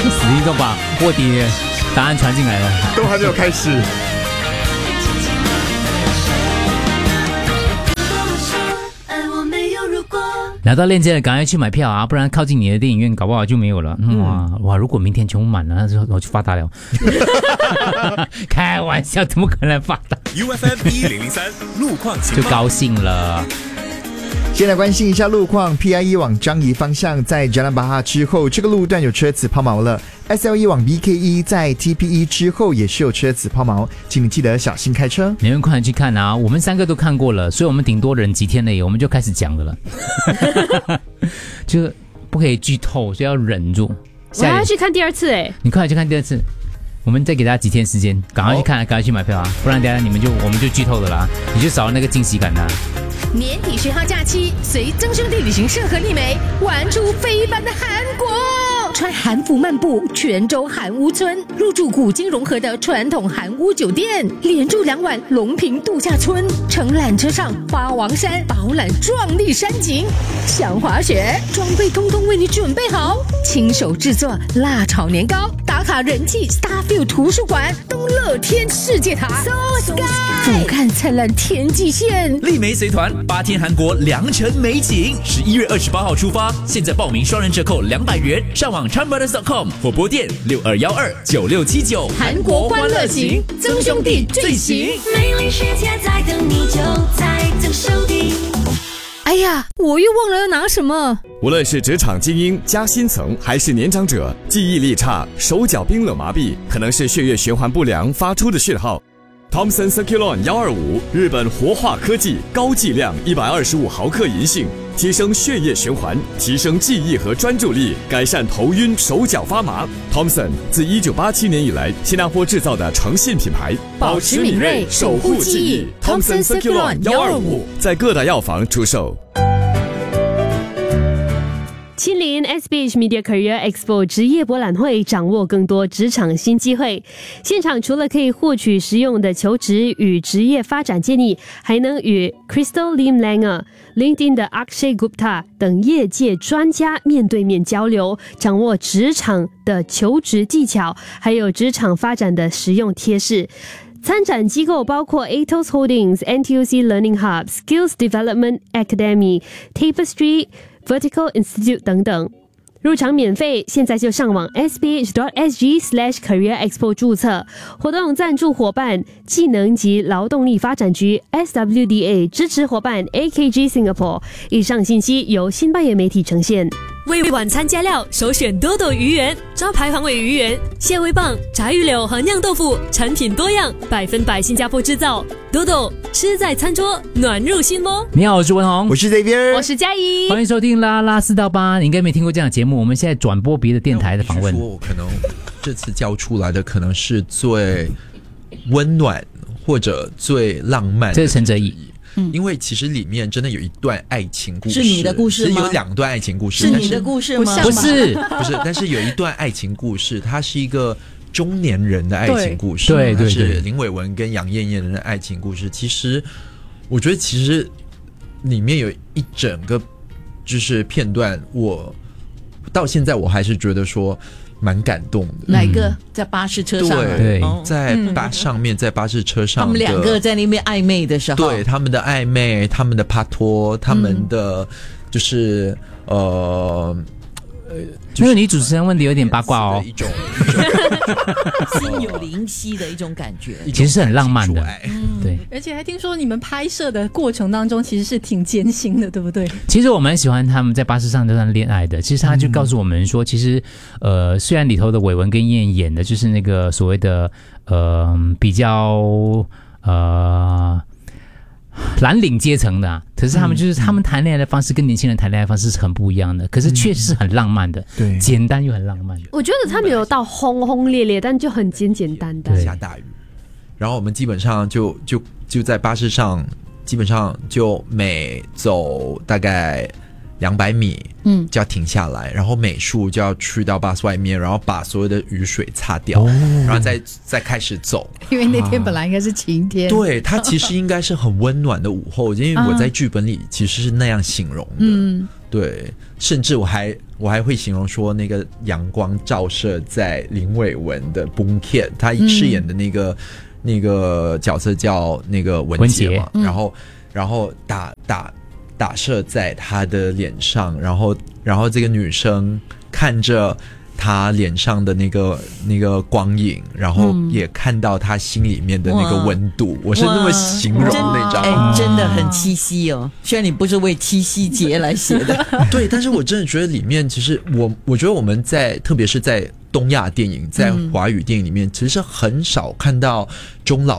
史蒂都把卧底的答案传进来了， 都还没有开始。 拿到链接了，赶快去买票啊！不然靠近你的电影院搞不好就没有了。哇！如果明天全部满了，那就我就发达了。开玩笑，怎么可能发达 ？UFM 1003路况情况就高兴了。 先来关心一下路况 ，PIE 往樟宜方向在 Jalan Bahar 之后，这个路段有车子抛锚了。SLE 往 BKE 在 TPE 之后也是有车子抛锚，请你记得小心开车。 你们快点去看啊！我们3个都看过了，所以我们顶多忍几天而已，我们就开始讲的了。就不可以剧透，所以要忍住。 我还要去看第2次哎！ 你快点去看第2次。我们再给大家几天时间，赶快去看，赶快去买票啊！不然等下我们就剧透的啦，你就少了那个惊喜感啦。 年底10号假期，随曾兄弟旅行社和丽梅玩出非凡的韩国，穿韩服漫步泉州韩屋村，入住古今融合的传统韩屋酒店，连住2晚龙平度假村，乘缆车上花王山，饱览壮丽山景。想滑雪，装备通通为你准备好，亲手制作辣炒年糕，打卡人气 Starfield 图书馆，东乐天世界塔 So Sky， 俯瞰灿烂天际线。 丽梅随团8天韩国良辰美景，11月28号出发，现在报名双人折扣200元，上网 charmbrothers.com 或拨电62129679。 韩国欢乐行，曾兄弟最行， 美丽世界在等你，就在曾兄弟。 哎呀，我又忘了要拿什么。 无论是职场精英、加薪层，还是年长者，记忆力差、手脚冰冷麻痹，可能是血液循环不良发出的讯号。Thomson Circulon 125，日本活化科技，高剂量125毫克银杏，提升血液循环，提升记忆和专注力，改善头晕、手脚发麻。Thomson 自1987年以来，新加坡制造的诚信品牌， 保持敏锐，守护记忆。Thomson Circulon 125 在各大药房出售。 亲临 SBH Media Career Expo 职业博览会，掌握更多职场新机会。现场除了可以获取实用的求职与职业发展建议，还能与 Crystal Lim Langer、LinkedIn 的 Akshay Gupta 等业界专家面对面交流，掌握职场的求职技巧，还有职场发展的实用贴士。参展机构包括 Atos Holdings、NTUC Learning Hub、Skills Development Academy、Tapestry、Vertical Institute 等等。入场免费，现在就上网 sbh.sg/careerexpo 注册。活动赞助伙伴技能及劳动力发展局 SWDA， 支持伙伴 AKG Singapore。以上信息由新巴业媒体呈现。 为晚餐加料，首选多多鱼圆，招牌黄尾鱼圆、蟹味棒、炸鱼柳和酿豆腐，产品多样，100%新加坡制造。多多吃在餐桌，暖入心窝。 你好，我是文宏， 我是 Xavier， 我是嘉怡， 欢迎收听啦啦4到8。你应该没听过这样的节目，我们现在转播别的电台的访问。 我可能这次教出来的可能是最温暖或者最浪漫的， 这是陈哲艺。 因为其实里面真的有一段爱情故事， 是你的故事吗？ 有2段爱情故事， 是你的故事吗？ 不是， 但是有一段爱情故事，它是一个中年人的爱情故事， 对， 它是林伟文跟杨艳艳的爱情故事。其实，我觉得其实里面有一整个就是片段，我到现在我还是觉得说蛮感动的。 哪个？在巴士车上？ 对，在上面，在巴士车上， 他们2个在那边暧昧的时候， 对他们的暧昧，他们的帕托，他们的就是那个女主持人问的有点八卦哦， 一种心有灵犀的一种感觉， 其实是很浪漫的。对， 而且还听说你们拍摄的过程当中其实是挺艰辛的，对不对？ 其实我蛮喜欢他们在巴士上这段恋爱的。其实他就告诉我们说，其实虽然里头的伟文跟燕演的就是那个所谓的比较蓝领阶层的可是他们就是他们谈恋爱的方式跟年轻人谈恋爱的方式是很不一样的，可是确实是很浪漫的，对，简单又很浪漫。 我觉得他没有到轰轰烈烈，但就很简单的。 下大雨，然后我们基本上就在巴士上，基本上就每走大概200米，就要停下来，然后美术就要去到巴士外面，然后把所有的雨水擦掉，然后再开始走。 因为那天本来应该是晴天， 对，它其实应该是很温暖的午后，因为我在剧本里其实是那样形容的。 对，甚至我还会形容说，那个阳光照射在林伟文的 Boomkid， 他饰演的那个角色叫那个文杰嘛，然后打射在他的脸上，然后这个女生看着他脸上的那个光影，然后也看到他心里面的那个温度，我是那么形容那张， 真的很七夕哦。虽然你不是为七夕节来写的， 对，但是我真的觉得里面其实我觉得我们特别是在东亚电影，在华语电影里面，其实很少看到中老